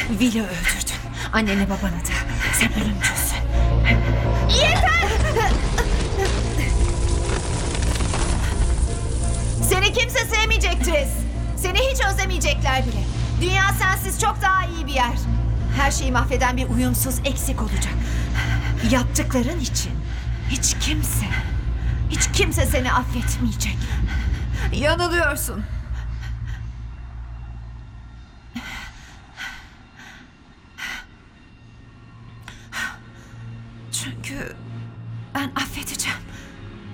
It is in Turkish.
Will'i öldürdün. Anneni babanı da. Sen ölümcülsün. Yeter! Seni kimse sevmeyecek Tris. Seni hiç özlemeyecekler bile. Dünya sensiz çok daha iyi bir yer. Her şeyi mahveden bir uyumsuz eksik olacak. Yaptıkların için hiç kimse seni affetmeyecek. Yanılıyorsun. Çünkü ben affedeceğim.